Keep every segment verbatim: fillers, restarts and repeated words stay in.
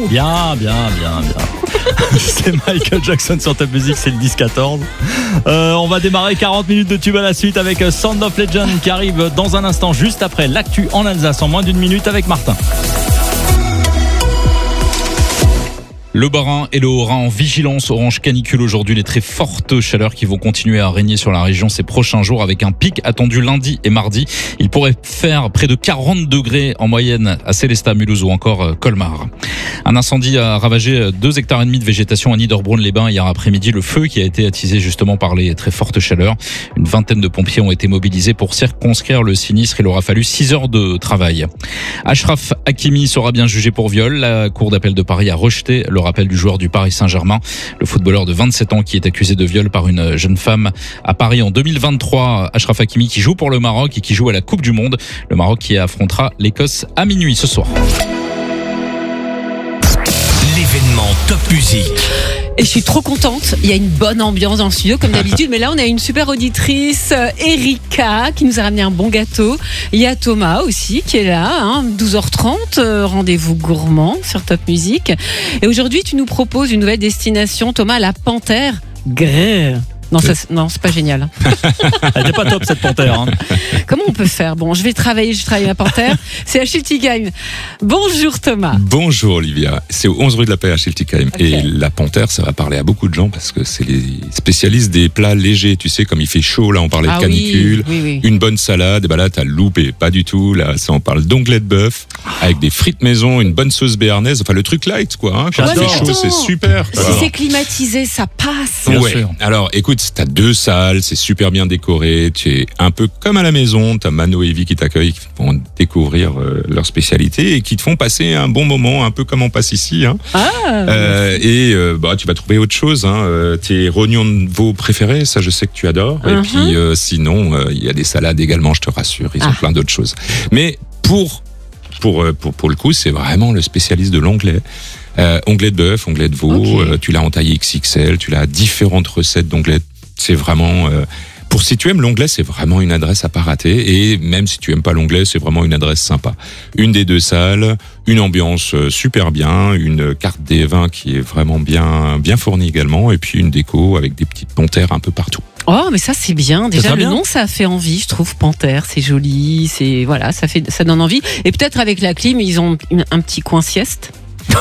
Bien, bien, bien, bien. C'est Michael Jackson sur Top Music, c'est le dix quatorze. Euh, on va démarrer quarante minutes de tube à la suite avec Sound of Legend qui arrive dans un instant, juste après l'actu en Alsace en moins d'une minute avec Martin. Le Bas-Rhin et le Haut-Rhin en vigilance orange canicule aujourd'hui. Les très fortes chaleurs qui vont continuer à régner sur la région ces prochains jours avec un pic attendu lundi et mardi. Il pourrait faire près de quarante degrés en moyenne à Sélestat, Mulhouse ou encore Colmar. Un incendie a ravagé deux hectares et demi de végétation à Niederbronn-les-Bains hier après-midi. Le feu qui a été attisé justement par les très fortes chaleurs. Une vingtaine de pompiers ont été mobilisés pour circonscrire le sinistre. Il aura fallu six heures de travail. Achraf Hakimi sera bien jugé pour viol. La Cour d'appel de Paris a rejeté le rappel du joueur du Paris Saint-Germain, le footballeur de vingt-sept ans qui est accusé de viol par une jeune femme à Paris en deux mille vingt-trois. Achraf Hakimi qui joue pour le Maroc et qui joue à la Coupe du Monde. Le Maroc qui affrontera l'Écosse à minuit ce soir. L'événement Top Music. Et je suis trop contente, il y a une bonne ambiance dans le studio comme d'habitude, mais là on a une super auditrice, Erika, qui nous a ramené un bon gâteau. Il y a Thomas aussi qui est là, hein, douze heures trente, euh, rendez-vous gourmand sur Top Music. Et aujourd'hui tu nous proposes une nouvelle destination, Thomas, la Panthère. Grrr. Non, ça, non, c'est pas génial. Elle était pas top cette panthère. Hein. Comment on peut faire ? Bon, je vais travailler, je travaille ma panthère. C'est à Schiltigheim. Bonjour Thomas. Bonjour Olivia. C'est au onze rue de la Paix à Schiltigheim. Okay. Et la panthère, ça va parler à beaucoup de gens parce que c'est les spécialistes des plats légers. Tu sais, comme il fait chaud, là on parlait ah de canicule, oui, oui, oui. Une bonne salade. Et ben là, t'as loupé. Pas du tout. Là, ça on parle d'onglet de bœuf avec des frites maison, une bonne sauce béarnaise. Enfin, le truc light, quoi. Hein. Quand il fait chaud, c'est super. Si c'est climatisé, ça passe. Ouais. Alors, écoute. T'as deux salles, c'est super bien décoré, tu es un peu comme à la maison, t'as Mano et Evie qui t'accueillent, qui vont découvrir euh, leur spécialité et qui te font passer un bon moment, un peu comme on passe ici. Hein. Ah, euh, et euh, bah, tu vas trouver autre chose, hein. euh, tes rognons de veau préférés, ça je sais que tu adores. Uh-huh. Et puis euh, sinon, il euh, y a des salades également, je te rassure, ils ah. ont plein d'autres choses. Mais pour, pour, pour, pour le coup, c'est vraiment le spécialiste de l'onglet. Euh, onglet de bœuf, onglet de veau, okay. euh, tu l'as en taille X X L, tu l'as différentes recettes d'onglet. C'est vraiment, euh, pour si tu aimes l'onglet, c'est vraiment une adresse à pas rater. Et même si tu aimes pas l'onglet, c'est vraiment une adresse sympa. Une des deux salles, une ambiance super bien, une carte des vins qui est vraiment bien, bien fournie également, et puis une déco avec des petites panthères un peu partout. Oh, mais ça c'est bien. Déjà le bien. nom, ça fait envie. Je trouve panthère, c'est joli, c'est voilà, ça fait, ça donne envie. Et peut-être avec la clim, ils ont une, un petit coin sieste.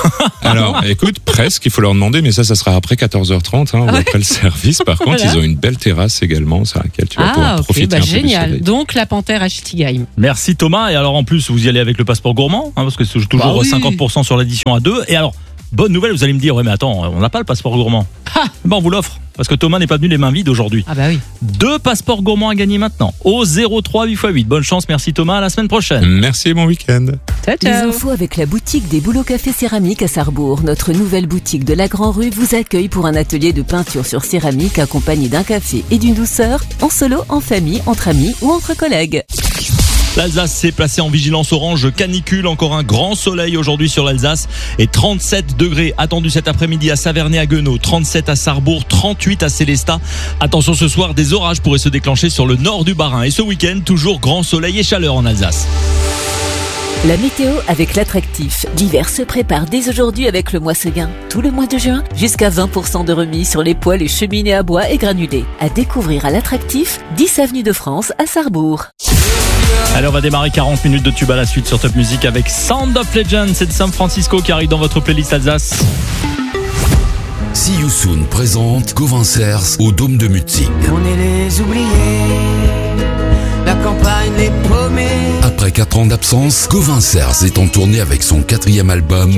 Alors, écoute, presque, il faut leur demander, mais ça, ça sera après quatorze heures trente, hein, ou ouais. après le service. Par contre, voilà. Ils ont une belle terrasse également, sur laquelle tu vas ah, pouvoir okay, profiter bah, un génial. peu du soleil. Donc, la panthère à Schiltigheim. Merci Thomas. Et alors, en plus, vous y allez avec le passeport gourmand, hein, parce que c'est toujours bah oui. cinquante pour cent sur l'édition à deux. Et alors, bonne nouvelle, vous allez me dire, ouais, mais attends, on n'a pas le passeport gourmand. Ah ben, on vous l'offre. Parce que Thomas n'est pas venu les mains vides aujourd'hui. Ah bah oui. Deux passeports gourmands à gagner maintenant. Au zéro trois huit fois huit. Bonne chance, merci Thomas. À la semaine prochaine. Merci et bon week-end. Ciao, ciao. Les infos avec la boutique des Bouleaux Café Céramique à Sarrebourg. Notre nouvelle boutique de la Grand Rue vous accueille pour un atelier de peinture sur céramique accompagné d'un café et d'une douceur, en solo, en famille, entre amis ou entre collègues. L'Alsace s'est placée en vigilance orange canicule. Encore un grand soleil aujourd'hui sur l'Alsace et trente-sept degrés attendus cet après-midi à Savernay-à-Guenot, trente-sept à Sarrebourg, trente-huit à Sélestat. Attention, ce soir, des orages pourraient se déclencher sur le nord du Bas-Rhin. Et ce week-end, toujours grand soleil et chaleur en Alsace. La météo avec l'attractif. L'hiver se prépare dès aujourd'hui avec le mois Seguin. Tout le mois de juin, jusqu'à vingt pour cent de remise sur les poêles et cheminées à bois et granulés. À découvrir à l'attractif, dix avenue de France à Sarrebourg. Allez, on va démarrer quarante minutes de tube à la suite sur Top Music avec Sound of Legend. C'est de San Francisco qui arrive dans votre playlist Alsace. See You Soon présente Govancers au Dôme de Mutzig. On est les oubliés, la campagne les paumés. Après quatre ans d'absence, Govancers est en tournée avec son quatrième album